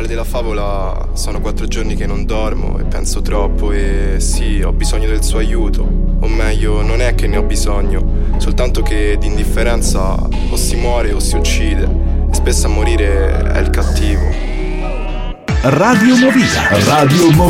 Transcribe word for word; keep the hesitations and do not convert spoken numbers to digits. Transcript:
morale della favola, sono quattro giorni che non dormo e penso troppo e sì, ho bisogno del suo aiuto. O meglio, non è che ne ho bisogno, soltanto che di indifferenza o si muore o si uccide. E spesso a morire è il cattivo. Radio Movida, Radio Movida.